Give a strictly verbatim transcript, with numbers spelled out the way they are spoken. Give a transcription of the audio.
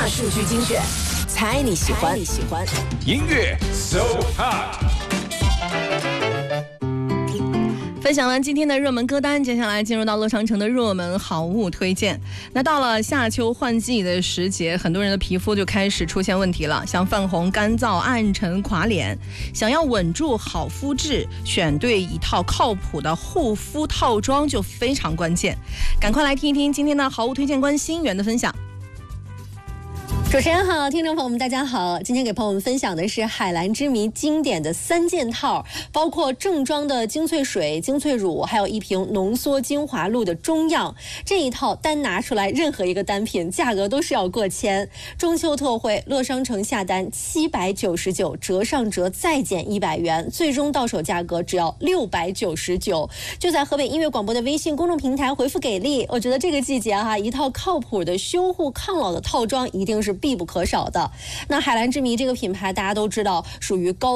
大数据精选，猜你喜欢，你喜欢音乐 So Hot。 分享完今天的热门歌单，接下来进入到乐商城的热门好物推荐。那到了夏秋换季的时节，很多人的皮肤就开始出现问题了，像泛红、干燥、暗沉、垮脸。想要稳住好肤质，选对一套靠谱的护肤套装就非常关键。赶快来听一听今天的好物推荐官心源的分享。 主持人好，听众朋友们大家好，今天给朋友们分享的是海蓝之谜经典的三件套，包括正装的精粹水、精粹乳，还有一瓶浓缩精华露的中样。这一套单拿出来任何一个单品价格都是要过千。中秋特惠，乐商城下单七百九十九，折上折再减一百元，最终到手价格只要六百九十九。就在河北音乐广播的微信公众平台回复给力，我觉得这个季节哈，一套靠谱的修护抗老的套装一定是必不可少的。那海蓝之谜这个品牌大家都知道，属于高